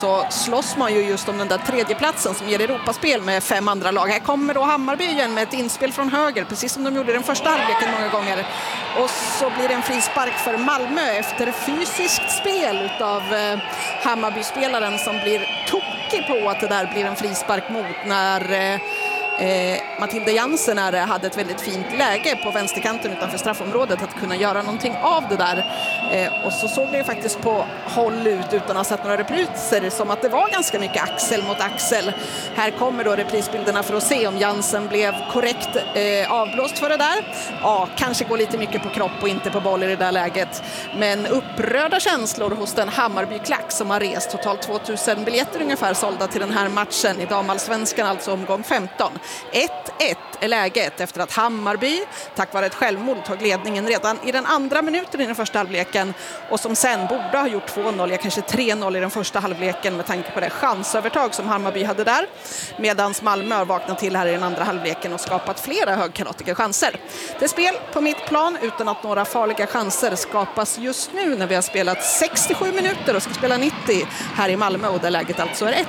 så slåss man ju just om den där tredjeplatsen som ger Europaspel med 5 andra lag. Här kommer då Hammarby igen med ett inspel från höger, precis som de gjorde i den första halvleken många gånger. Och så blir det en frispark för Malmö efter fysiskt spel utav Hammarby-spelaren som blir tokig på att det där blir en frispark mot när Matilda Jansen hade ett väldigt fint läge på vänsterkanten utanför straffområdet att kunna göra någonting av det där. Och så såg det faktiskt på håll ut utan att ha sett några repriser som att det var ganska mycket axel mot axel. Här kommer då reprisbilderna för att se om Jansen blev korrekt avblåst för det där. Ja, kanske går lite mycket på kropp och inte på boll i det där läget. Men upprörda känslor hos den Hammarby-klack som har rest totalt 2000 biljetter ungefär sålda till den här matchen i damallsvenskan, alltså omgång 15. 1-1 är läget efter att Hammarby tack vare ett självmål tog ledningen redan i den andra minuten i den första halvleken och som sen borde ha gjort 2-0, kanske 3-0 i den första halvleken med tanke på det chansövertag som Hammarby hade där, medans Malmö har vaknat till här i den andra halvleken och skapat flera högkanatiga chanser. Det är spel på mitt plan utan att några farliga chanser skapas just nu när vi har spelat 67 minuter och ska spela 90 här i Malmö och där läget alltså är 1-1.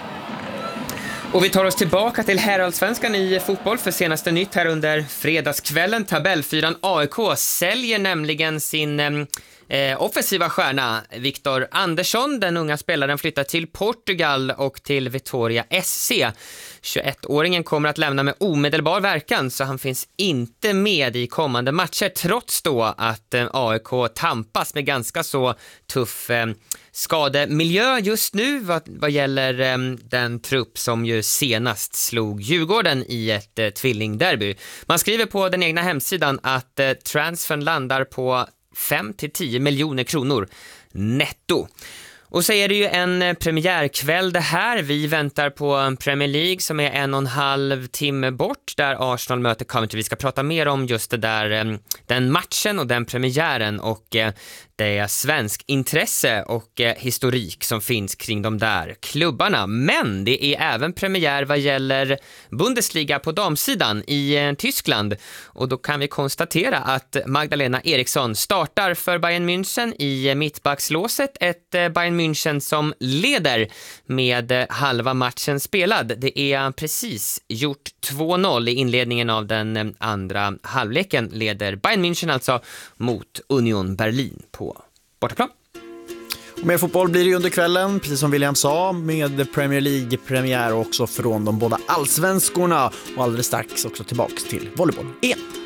Och vi tar oss tillbaka till herrallsvenskan i fotboll för senaste nytt här under fredagskvällen. Tabellfyran AIK säljer nämligen sin offensiva stjärna Victor Andersson. Den unga spelaren flyttar till Portugal och till Vitória SC. 21-åringen kommer att lämna med omedelbar verkan så han finns inte med i kommande matcher trots då att AIK tampas med ganska så tuff skademiljö just nu vad gäller den trupp som ju senast slog Djurgården i ett tvillingderby. Man skriver på den egna hemsidan att transfern landar på 5-10 miljoner kronor netto. Och så är det ju en premiärkväll det här. Vi väntar på Premier League som är 1,5 timme bort där Arsenal möter Coventry. Vi ska prata mer om just det där, den matchen och den premiären och det är svensk intresse och historik som finns kring de där klubbarna. Men det är även premiär vad gäller Bundesliga på damsidan i Tyskland. Och då kan vi konstatera att Magdalena Eriksson startar för Bayern München i mittbackslåset. Ett Bayern München som leder med halva matchen spelad. Det är precis gjort 2-0 i inledningen av den andra halvleken. Leder Bayern München alltså mot Union Berlin på bortaplan. Och mer fotboll blir det under kvällen, precis som William sa, med Premier League-premiär också från de båda allsvenskorna och alldeles strax också tillbaks till volleyboll igen.